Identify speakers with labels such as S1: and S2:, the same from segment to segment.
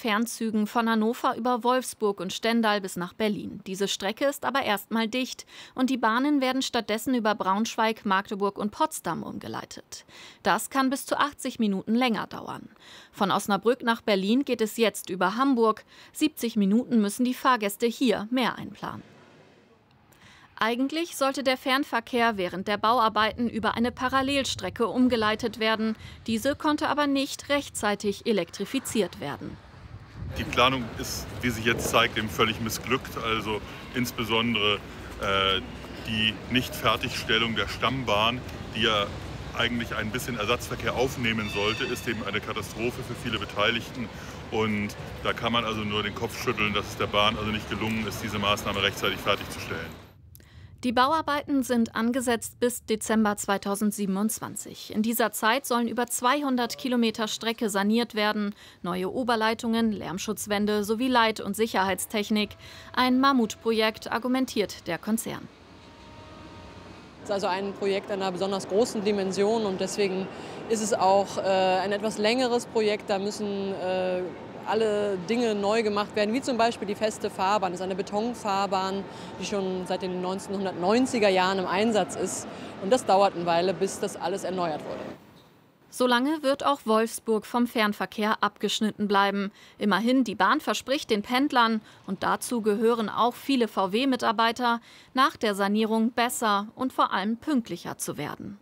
S1: Fernzügen von Hannover über Wolfsburg und Stendal bis nach Berlin. Diese Strecke ist aber erstmal dicht und die Bahnen werden stattdessen über Braunschweig, Magdeburg und Potsdam umgeleitet. Das kann bis zu 80 Minuten länger dauern. Von Osnabrück nach Berlin geht es jetzt über Hamburg. 70 Minuten müssen die Fahrgäste hier mehr einplanen. Eigentlich sollte der Fernverkehr während der Bauarbeiten über eine Parallelstrecke umgeleitet werden. Diese konnte aber nicht rechtzeitig elektrifiziert werden.
S2: Die Planung ist, wie sich jetzt zeigt, eben völlig missglückt. Also insbesondere die Nichtfertigstellung der Stammbahn, die ja eigentlich ein bisschen Ersatzverkehr aufnehmen sollte, ist eben eine Katastrophe für viele Beteiligten. Und da kann man also nur den Kopf schütteln, dass es der Bahn also nicht gelungen ist, diese Maßnahme rechtzeitig fertigzustellen.
S1: Die Bauarbeiten sind angesetzt bis Dezember 2027. In dieser Zeit sollen über 200 Kilometer Strecke saniert werden. Neue Oberleitungen, Lärmschutzwände sowie Leit- und Sicherheitstechnik. Ein Mammutprojekt, argumentiert der Konzern.
S3: Es ist also ein Projekt einer besonders großen Dimension und deswegen ist es auch ein etwas längeres Projekt. Da müssen alle Dinge neu gemacht werden, wie zum Beispiel die feste Fahrbahn. Das ist eine Betonfahrbahn, die schon seit den 1990er Jahren im Einsatz ist. Und das dauert eine Weile, bis das alles erneuert wurde.
S1: Solange wird auch Wolfsburg vom Fernverkehr abgeschnitten bleiben. Immerhin, die Bahn verspricht den Pendlern, und dazu gehören auch viele VW-Mitarbeiter, nach der Sanierung besser und vor allem pünktlicher zu werden.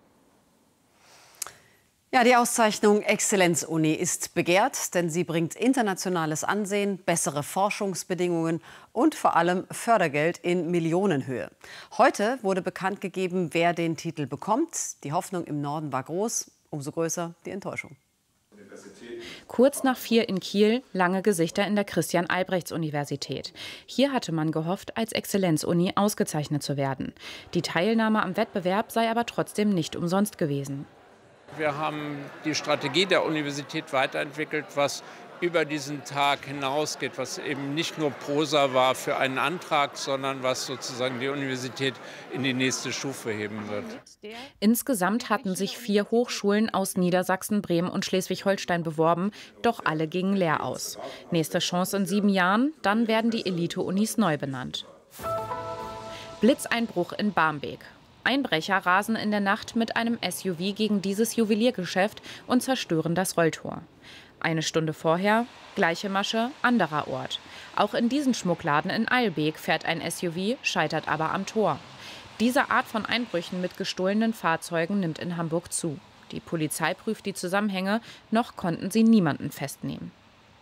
S4: Ja, die Auszeichnung Exzellenz-Uni ist begehrt, denn sie bringt internationales Ansehen, bessere Forschungsbedingungen und vor allem Fördergeld in Millionenhöhe. Heute wurde bekannt gegeben, wer den Titel bekommt. Die Hoffnung im Norden war groß, umso größer die Enttäuschung.
S5: Kurz nach 4 in Kiel, lange Gesichter in der Christian-Albrechts-Universität. Hier hatte man gehofft, als Exzellenz-Uni ausgezeichnet zu werden. Die Teilnahme am Wettbewerb sei aber trotzdem nicht umsonst gewesen.
S6: Wir haben die Strategie der Universität weiterentwickelt, was über diesen Tag hinausgeht, was eben nicht nur Prosa war für einen Antrag, sondern was sozusagen die Universität in die nächste Stufe heben wird.
S5: Insgesamt hatten sich 4 Hochschulen aus Niedersachsen, Bremen und Schleswig-Holstein beworben, doch alle gingen leer aus. Nächste Chance in 7 Jahren, dann werden die Elite-Unis neu benannt. Blitzeinbruch in Barmbek. Einbrecher rasen in der Nacht mit einem SUV gegen dieses Juweliergeschäft und zerstören das Rolltor. Eine Stunde vorher, gleiche Masche, anderer Ort. Auch in diesen Schmuckladen in Eilbek fährt ein SUV, scheitert aber am Tor. Diese Art von Einbrüchen mit gestohlenen Fahrzeugen nimmt in Hamburg zu. Die Polizei prüft die Zusammenhänge, noch konnten sie niemanden festnehmen.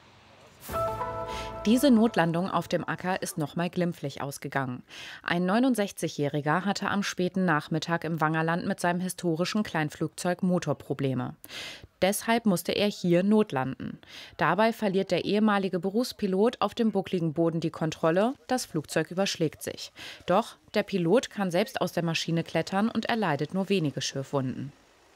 S5: Diese Notlandung auf dem Acker ist nochmal glimpflich ausgegangen. Ein 69-Jähriger hatte am späten Nachmittag im Wangerland mit seinem historischen Kleinflugzeug Motorprobleme. Deshalb musste er hier notlanden. Dabei verliert der ehemalige Berufspilot auf dem buckligen Boden die Kontrolle, das Flugzeug überschlägt sich. Doch der Pilot kann selbst aus der Maschine klettern und erleidet nur wenige Schürfwunden.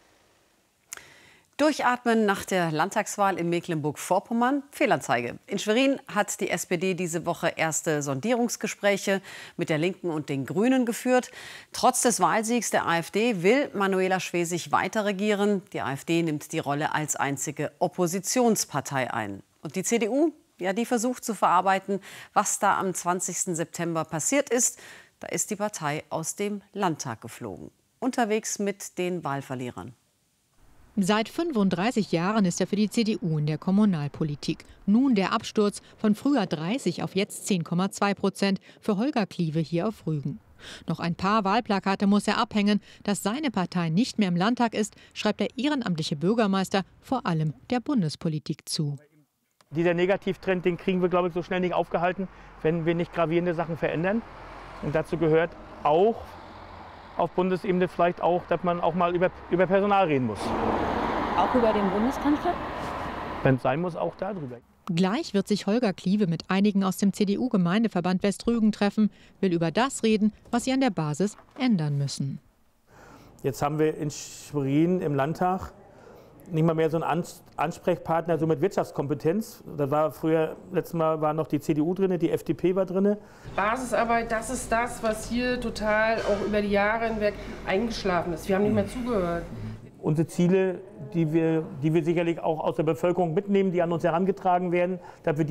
S4: Durchatmen nach der Landtagswahl in Mecklenburg-Vorpommern. Fehlanzeige. In Schwerin hat die SPD diese Woche erste Sondierungsgespräche mit der Linken und den Grünen geführt. Trotz des Wahlsiegs der AfD will Manuela Schwesig weiter regieren. Die AfD nimmt die Rolle als einzige Oppositionspartei ein. Und die CDU, ja, die versucht zu verarbeiten, was da am 20. September passiert ist. Da ist die Partei aus dem Landtag geflogen. Unterwegs mit den Wahlverlierern.
S7: Seit 35 Jahren ist er für die CDU in der Kommunalpolitik. Nun der Absturz von früher 30 auf jetzt 10,2% für Holger Kliewe hier auf Rügen. Noch ein paar Wahlplakate muss er abhängen. Dass seine Partei nicht mehr im Landtag ist, schreibt der ehrenamtliche Bürgermeister vor allem der Bundespolitik zu.
S8: Dieser Negativtrend, den kriegen wir, glaube ich, so schnell nicht aufgehalten, wenn wir nicht gravierende Sachen verändern. Und dazu gehört auch auf Bundesebene vielleicht auch, dass man auch mal über Personal reden muss.
S9: Auch über den Bundeskanzler?
S8: Wenn es sein muss, auch darüber.
S7: Gleich wird sich Holger Kliewe mit einigen aus dem CDU-Gemeindeverband Westrügen treffen, will über das reden, was sie an der Basis ändern müssen.
S8: Jetzt haben wir in Schwerin im Landtag nicht mal mehr so einen Ansprechpartner so mit Wirtschaftskompetenz. Da war früher, letztes Mal war noch die CDU drin, die FDP war drin.
S10: Basisarbeit, das ist das, was hier total auch über die Jahre hinweg eingeschlafen ist. Wir haben nicht mehr zugehört.
S8: Unsere Ziele, die wir sicherlich auch aus der Bevölkerung mitnehmen, die an uns herangetragen werden, dass wir die